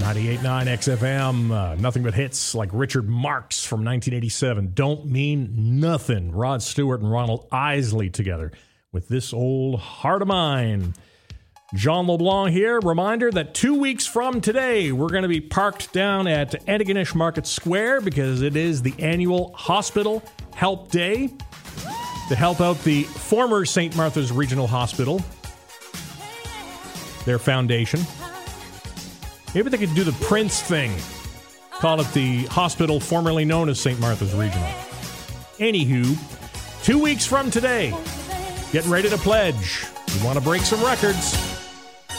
98.9 XFM. Nothing but hits like Richard Marx from 1987. Don't Mean Nothing. Rod Stewart and Ronald Isley together with This Old Heart of Mine. John LeBlanc here. Reminder that 2 weeks from today, we're going to be parked down at Antigonish Market Square because it is the annual Hospital Help Day to help out the former St. Martha's Regional Hospital, their foundation. Maybe they could do the Prince thing. Call it the hospital formerly known as St. Martha's Regional. Anywho, 2 weeks from today, getting ready to pledge. You want to break some records.